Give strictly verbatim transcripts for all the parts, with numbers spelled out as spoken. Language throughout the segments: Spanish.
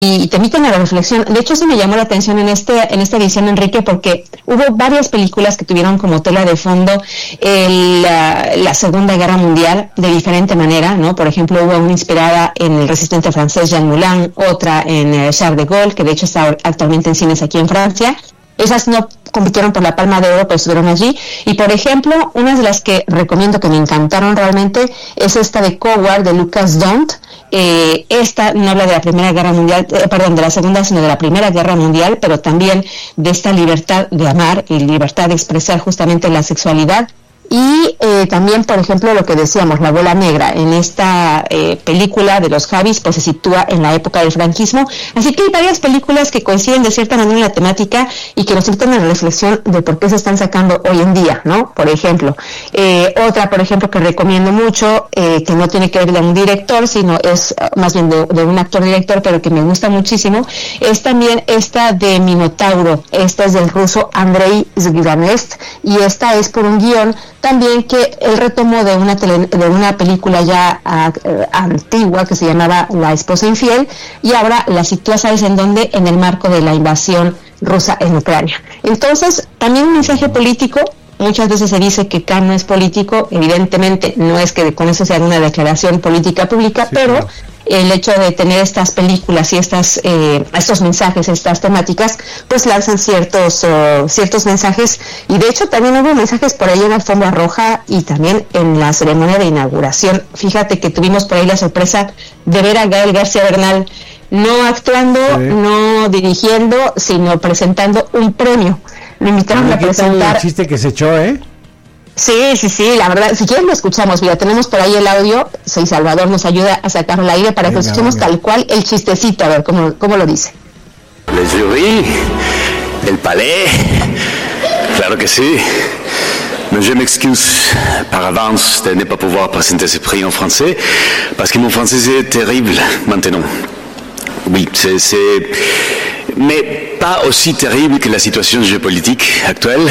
y te invitan a la reflexión. De hecho, eso me llamó la atención en este en esta edición, Enrique, porque hubo varias películas que tuvieron como tela de fondo el, la, la Segunda Guerra Mundial de diferente manera, ¿no? Por ejemplo, hubo una inspirada en el resistente francés Jean Moulin, otra en eh, Charles de Gaulle, que de hecho está actualmente en cines aquí en Francia. Esas no compitieron por la Palma de Oro, pero estuvieron allí. Y por ejemplo, una de las que recomiendo, que me encantaron realmente, es esta de Coward, de Lucas Dont. Eh, esta no habla de la Primera Guerra Mundial, eh, perdón, de la Segunda, sino de la Primera Guerra Mundial, pero también de esta libertad de amar y libertad de expresar justamente la sexualidad. Y eh, también, por ejemplo, lo que decíamos, La Abuela Negra, en esta eh, película de los Javis, pues se sitúa en la época del franquismo. Así que hay varias películas que coinciden de cierta manera en la temática y que nos invitan a la reflexión de por qué se están sacando hoy en día, ¿no? Por ejemplo, eh, otra, por ejemplo, que recomiendo mucho, eh, que no tiene que ver de un director, sino es más bien de, de un actor-director, pero que me gusta muchísimo, es también esta de Minotauro. Esta es del ruso Andrei Zviganest, y esta es por un guión también que él retomó de una tele, de una película ya uh, antigua que se llamaba La esposa infiel, y ahora la sitúa, ¿sabes en dónde? En el marco de la invasión rusa en Ucrania. Entonces, también un mensaje político. Muchas veces se dice que Cannes no es político, evidentemente no es que con eso sea una declaración política pública, sí, pero claro, el hecho de tener estas películas y estas eh, estos mensajes, estas temáticas, pues lanzan ciertos uh, ciertos mensajes, y de hecho también hubo mensajes por ahí en la alfombra roja y también en la ceremonia de inauguración. Fíjate que tuvimos por ahí la sorpresa de ver a Gael García Bernal no actuando, sí, no dirigiendo, sino presentando un premio. Lo invitaron a presentar. El chiste que se echó, ¿eh? Sí, sí, sí, la verdad, si quieren lo escuchamos. Mira, tenemos por ahí el audio. Soy Salvador, nos ayuda a sacarlo al aire para venga, que escuchemos venga. Tal cual el chistecito, a ver cómo, cómo lo dice. Le jury, el palais, claro que sí. Mais je m'excuse par avance de ne pas pouvoir présenter ce prix en français, parce que mon français est terrible maintenant. Oui, c'est, c'est... mais pas aussi terrible que la situación geopolítica actual,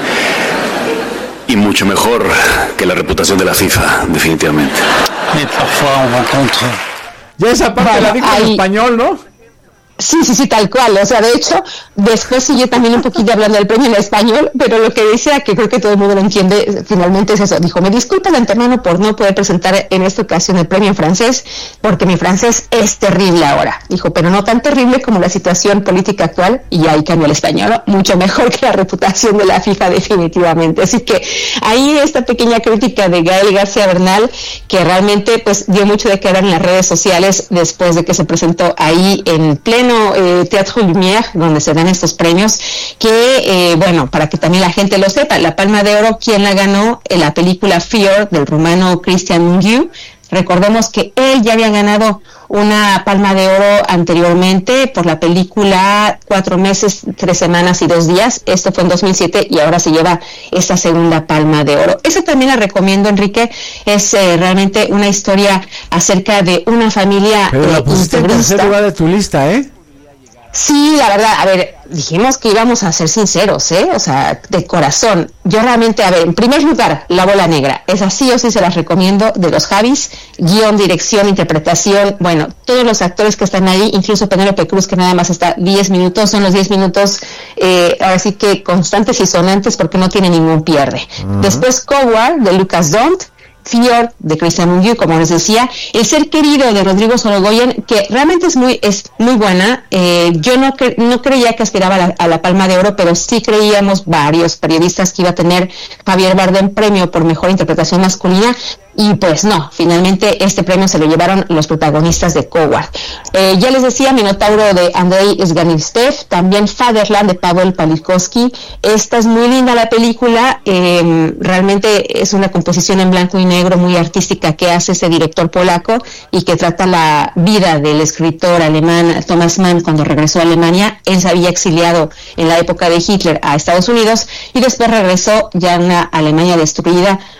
y mucho mejor que la reputación de la FIFA, definitivamente. Mais parfois on rencontre... Ya esa parte bueno, la dijo en español, ¿no? Sí, sí, sí, tal cual. O sea, de hecho, después siguió también un poquito hablando del premio en español, pero lo que decía, que creo que todo el mundo lo entiende, finalmente es eso. Dijo, me disculpa de antemano por no poder presentar en esta ocasión el premio en francés, porque mi francés es terrible ahora. Dijo, pero no tan terrible como la situación política actual, y ahí cambió el español, ¿no? Mucho mejor que la reputación de la FIFA, definitivamente. Así que ahí esta pequeña crítica de Gael García Bernal, que realmente pues dio mucho de qué hablar en las redes sociales después de que se presentó ahí en pleno Eh, Teatro Lumière, donde se dan estos premios, que eh, bueno, para que también la gente lo sepa, la Palma de Oro, ¿quién la ganó? En la película Fear, del rumano Christian Mungiu. Recordemos que él ya había ganado una Palma de Oro anteriormente por la película Cuatro meses, tres semanas y dos días. Esto fue en dos mil siete y ahora se lleva esta segunda Palma de Oro. Eso también la recomiendo, Enrique. Es eh, realmente una historia acerca de una familia. Pero la pusiste en tercer lugar de tu lista, ¿eh? Sí, la verdad, a ver, dijimos que íbamos a ser sinceros, ¿eh? O sea, de corazón. Yo realmente, a ver, en primer lugar, La Abuela Negra. Esa sí o sí se las recomiendo, de los Javis. Guión, dirección, interpretación, bueno, todos los actores que están ahí, incluso Penélope Cruz, que nada más está diez minutos, son los diez minutos, eh, ahora sí que constantes y sonantes, porque no tiene ningún pierde. Uh-huh. Después, Coward, de Lucas Dont. Fear, de Christian Mungiu, como les decía. El ser querido, de Rodrigo Sorogoyen, que realmente es muy es muy buena. Eh, yo no cre- no creía que aspiraba a la, a la Palma de Oro, pero sí creíamos varios periodistas que iba a tener Javier Bardem premio por mejor interpretación masculina. Y pues no, finalmente este premio se lo llevaron los protagonistas de Coward. Eh, ya les decía, Minotauro, de Andrei Zviganestev, también Fatherland, de Paweł Pawlikowski. Esta es muy linda la película, eh, realmente es una composición en blanco y negro muy artística que hace ese director polaco y que trata la vida del escritor alemán Thomas Mann cuando regresó a Alemania. Él se había exiliado en la época de Hitler a Estados Unidos y después regresó ya a una Alemania destruida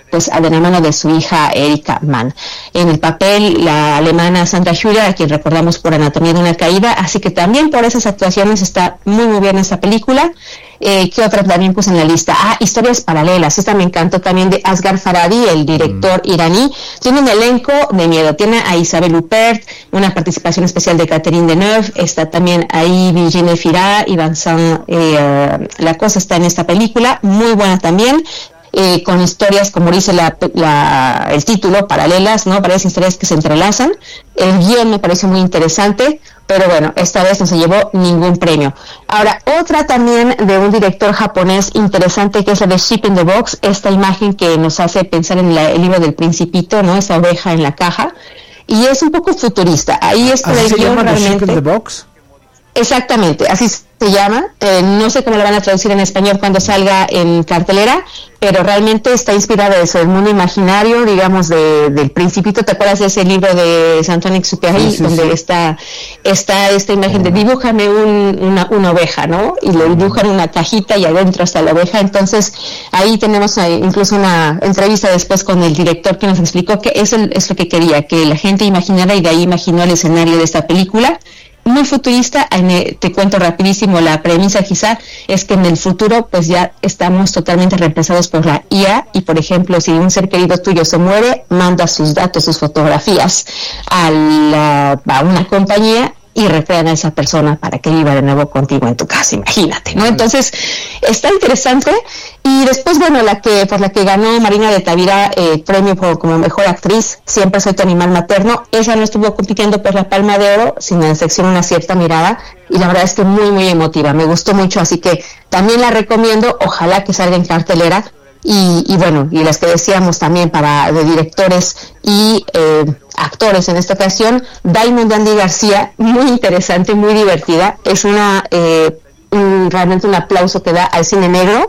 pues de la mano de su hija Erika Mann. En el papel la alemana Sandra Hüller, a quien recordamos por Anatomía de una caída, así que también por esas actuaciones está muy muy bien esta película. Eh, ¿Qué otra también puse en la lista? Ah, Historias paralelas. Esta me encantó también, de Asghar Farhadi, el director mm. iraní. Tiene un elenco de miedo. Tiene a Isabelle Huppert, una participación especial de Catherine Deneuve. Está también ahí Virginie Fira y Vincent eh, La Cosa está en esta película. Muy buena también. Eh, con historias, como dice la, la, el título, paralelas, ¿no? Varias historias que se entrelazan. El guión me parece muy interesante, pero bueno, esta vez no se llevó ningún premio. Ahora, otra también de un director japonés interesante, que es la de Sheep in the Box, esta imagen que nos hace pensar en la, el libro del Principito, ¿no? Esa oveja en la caja, y es un poco futurista. Ahí es por el guión realmente. ¿Sheep in the Box? Exactamente, así se llama. Eh, no sé cómo lo van a traducir en español cuando salga en cartelera, pero realmente está inspirado en eso, el mundo imaginario, digamos, de, del Principito. ¿Te acuerdas de ese libro de Saint-Exupéry, sí, sí, donde sí. está está esta imagen de dibújame un, una, una oveja, ¿no? Y le dibujan una cajita y adentro está la oveja. Entonces ahí tenemos ahí incluso una entrevista después con el director que nos explicó que eso es lo que quería, que la gente imaginara, y de ahí imaginó el escenario de esta película. Muy futurista. Te cuento rapidísimo la premisa. Quizá es que en el futuro pues ya estamos totalmente reemplazados por la I A, y por ejemplo, si un ser querido tuyo se muere, manda sus datos, sus fotografías a, la, a una compañía y recrean a esa persona para que viva de nuevo contigo en tu casa, imagínate, ¿no? Entonces, está interesante. Y después, bueno, la que por la que ganó Marina de Tavira eh, premio por, como mejor actriz, Siempre soy tu animal materno, esa no estuvo compitiendo por la Palma de Oro, sino en sección Una cierta mirada, y la verdad es que muy, muy emotiva, me gustó mucho, así que también la recomiendo, ojalá que salga en cartelera. Y, y bueno, y las que decíamos también para de directores y eh, actores en esta ocasión, Diamond Andy García, muy interesante, muy divertida, es una eh, un, realmente un aplauso que da al cine negro,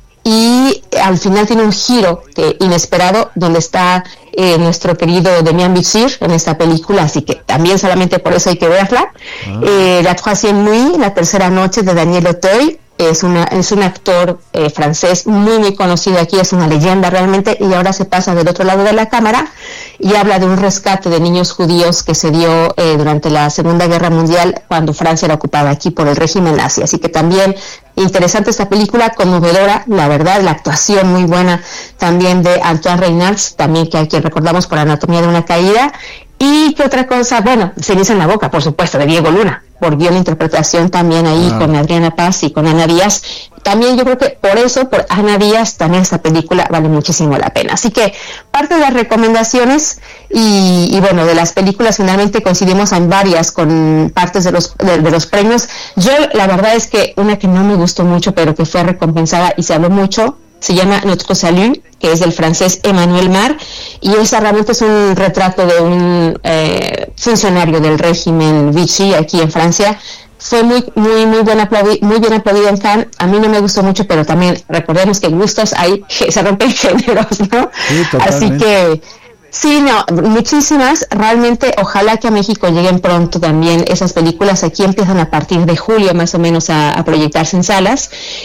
y al final tiene un giro que inesperado, donde está eh, nuestro querido Demian Bichir en esta película, así que también solamente por eso hay que verla. Ah. eh, La Troisième Nuit, La tercera noche, de Daniel Auteuil. Es, una, es un actor eh, francés muy muy conocido aquí, es una leyenda realmente, y ahora se pasa del otro lado de la cámara y habla de un rescate de niños judíos que se dio eh, durante la Segunda Guerra Mundial, cuando Francia era ocupada aquí por el régimen nazi. Así que también interesante esta película, conmovedora, la verdad, la actuación muy buena también de Antoine Reynards, también que a quien recordamos por Anatomía de una caída. Y qué otra cosa, bueno, Ceniza en la boca, por supuesto, de Diego Luna, por guión e interpretación también ahí ah. con Adriana Paz y con Ana Díaz. También yo creo que por eso, por Ana Díaz, también esta película vale muchísimo la pena. Así que parte de las recomendaciones y, y bueno, de las películas finalmente coincidimos en varias con partes de los de, de los premios. Yo la verdad es que una que no me gustó mucho, pero que fue recompensada y se habló mucho, se llama Notre Salut, que es del francés Emmanuel Mar, y esa realmente es un retrato de un eh, funcionario del régimen Vichy aquí en Francia. Fue muy muy muy bien aplaudi- muy bien aplaudido en Cannes. A mí no me gustó mucho, pero también recordemos que gustos hay, se rompen géneros, ¿no? Sí, así que sí, no, muchísimas, realmente ojalá que a México lleguen pronto también esas películas. Aquí empiezan a partir de julio más o menos a, a proyectarse en salas,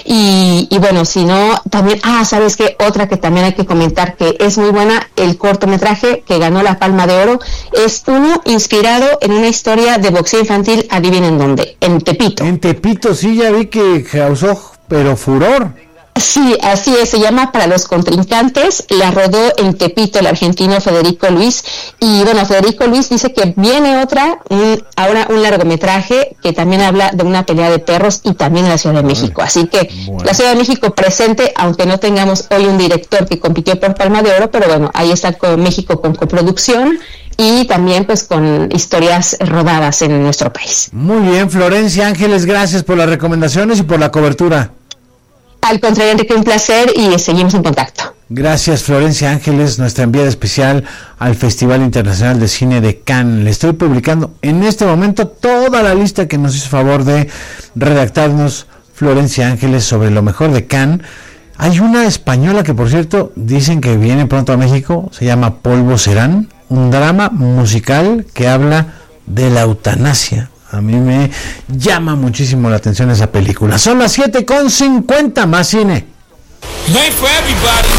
y, y bueno, si no, también, ah, ¿sabes qué? Otra que también hay que comentar que es muy buena, el cortometraje que ganó la Palma de Oro, es uno inspirado en una historia de boxeo infantil, adivinen dónde, en Tepito. En Tepito, sí, ya vi que causó, pero furor. Sí, así es, se llama Para los contrincantes, la rodó en Tepito el argentino Federico Luis, y bueno, Federico Luis dice que viene otra, un, ahora un largometraje que también habla de una pelea de perros, y también en la Ciudad de México, así que bueno, la Ciudad de México presente, aunque no tengamos hoy un director que compitió por Palma de Oro, pero bueno, ahí está con México con coproducción, y también pues con historias rodadas en nuestro país. Muy bien, Florencia Ángeles, gracias por las recomendaciones y por la cobertura. Al contrario, Enrique, un placer, y seguimos en contacto. Gracias, Florencia Ángeles, nuestra enviada especial al Festival Internacional de Cine de Cannes. Le estoy publicando en este momento toda la lista que nos hizo favor de redactarnos Florencia Ángeles sobre lo mejor de Cannes. Hay una española que, por cierto, dicen que viene pronto a México, se llama Polvo Serán, un drama musical que habla de la eutanasia. A mí me llama muchísimo la atención esa película. Son las siete con cincuenta, más cine.